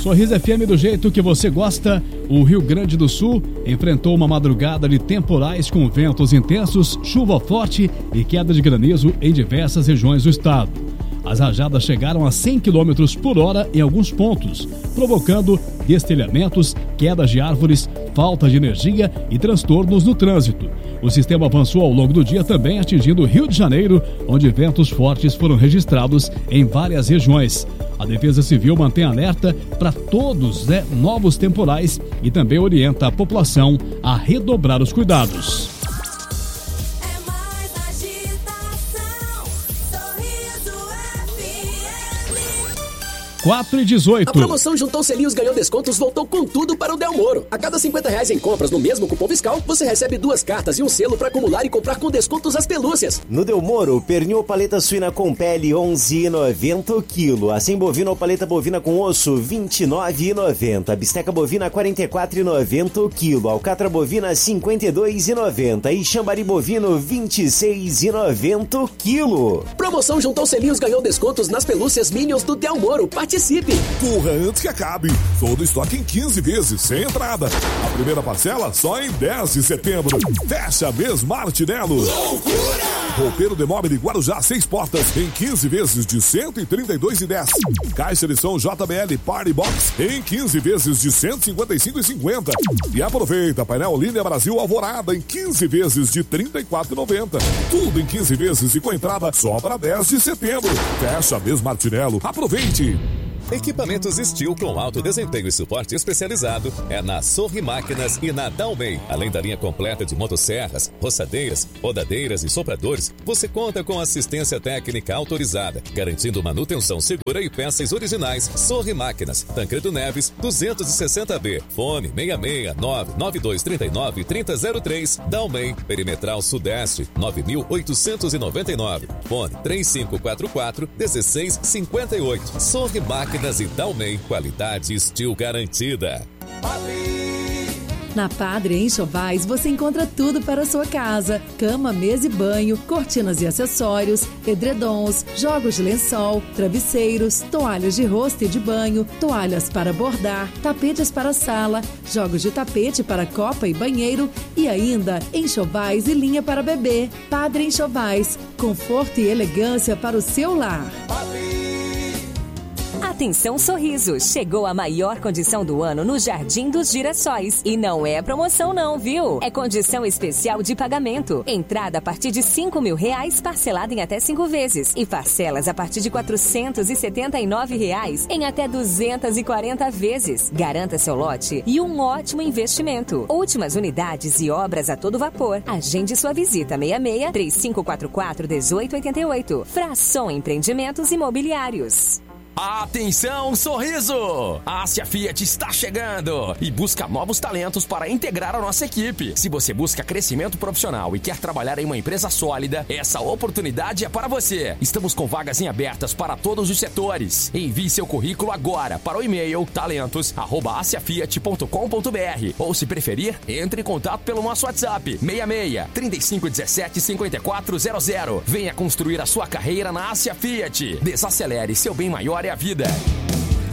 Sorriso FM do jeito que você gosta. O Rio Grande do Sul enfrentou uma madrugada de temporais com ventos intensos, chuva forte e queda de granizo em diversas regiões do estado. As rajadas chegaram a 100 km por hora em alguns pontos, provocando destelhamentos, quedas de árvores, falta de energia e transtornos no trânsito. O sistema avançou ao longo do dia também atingindo o Rio de Janeiro, onde ventos fortes foram registrados em várias regiões. A Defesa Civil mantém alerta para todos novos temporais e também orienta a população a redobrar os cuidados. 4h18. A promoção Juntou Selinhos Ganhou Descontos voltou com tudo para o Del Moro. A cada R$50 em compras no mesmo cupom fiscal, você recebe 2 cartas e um selo para acumular e comprar com descontos as pelúcias. No Del Moro, pernil ou paleta suína com pele, R$11,90 o quilo. Assim bovina ou paleta bovina com osso, R$29,90. Bisteca bovina, R$44,90 o quilo. Alcatra bovina, R$52,90. E chambari bovino, R$26,90 o quilo. Promoção Juntou Selinhos Ganhou Descontos nas pelúcias Minions do Del Moro. Participe! Corra antes que acabe. Todo estoque em 15 vezes, sem entrada. A primeira parcela só em 10 de setembro. Fecha mês Martinello. Loucura! Roupeiro Demóvel de Guarujá, 6 portas, em 15 vezes de R$132,10. Caixa de som JBL Party Box, em 15 vezes de R$155,50. E aproveita, painel Linha Brasil Alvorada, em 15 vezes de R$34,90. Tudo em 15 vezes e com entrada só para 10 de setembro. Fecha mês Martinello. Aproveite! Equipamentos Steel com alto desempenho e suporte especializado é na Sorri Máquinas e na Dalmei. Além da linha completa de motosserras, roçadeiras, rodadeiras e sopradores, você conta com assistência técnica autorizada, garantindo manutenção segura e peças originais. Sorri Máquinas, Tancredo Neves, 260B, fone 669-9239-3003. Dalmei, Perimetral Sudeste, 9899, fone 3544-1658. Sorri Máquinas e Dalmei, qualidade Steel garantida. Na Padre Enxovais você encontra tudo para a sua casa: cama, mesa e banho, cortinas e acessórios, edredons, jogos de lençol, travesseiros, toalhas de rosto e de banho, toalhas para bordar, tapetes para sala, jogos de tapete para copa e banheiro e ainda enxovais e linha para bebê. Padre Enxovais, conforto e elegância para o seu lar. Atenção Sorriso, chegou a maior condição do ano no Jardim dos Girassóis. E não é promoção não, viu? É condição especial de pagamento. Entrada a partir de R$5.000, parcelada em até 5 vezes. E parcelas a partir de R$479 em até 240 vezes. Garanta seu lote e um ótimo investimento. Últimas unidades e obras a todo vapor. Agende sua visita 66-3544-1888. Fração Empreendimentos Imobiliários. Atenção, Sorriso! A Ásia Fiat está chegando e busca novos talentos para integrar a nossa equipe. Se você busca crescimento profissional e quer trabalhar em uma empresa sólida, essa oportunidade é para você. Estamos com vagas em abertas para todos os setores. Envie seu currículo agora para o e-mail talentos@asiafiat.com.br ou, se preferir, entre em contato pelo nosso WhatsApp 66-3517-5400. Venha construir a sua carreira na Ásia Fiat. Desacelere, seu bem maior é a vida.